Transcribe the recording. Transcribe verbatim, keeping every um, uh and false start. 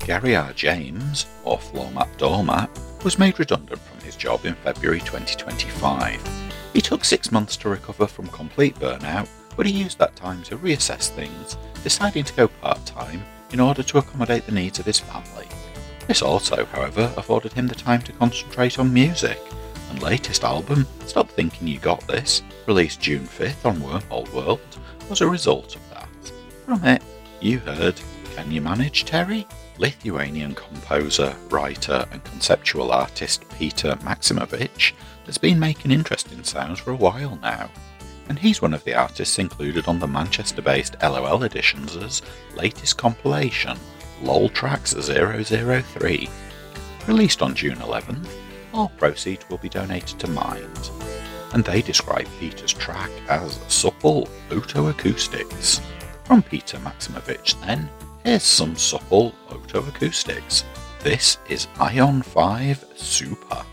Gary R. James, or Floormat Doormat, was made redundant from his job in February twenty twenty-five. He took six months to recover from complete burnout, but he used that time to reassess things, deciding to go part-time in order to accommodate the needs of his family. This also, however, afforded him the time to concentrate on music, and latest album, Stop Thinking You Got This, released June fifth on Wormhole World, was a result of that. From it, you heard Can You Manage, Terry? Lithuanian composer, writer and conceptual artist Peter Maximovich has been making interesting sounds for a while now, and he's one of the artists included on the Manchester-based LOL Editions' latest compilation, LOL Tracks zero zero three. Released on June eleventh, all proceeds will be donated to Mind, and they describe Peter's track as supple autoacoustics. From Peter Maximovich then, here's some supple autoacoustics. This is Ion five Super.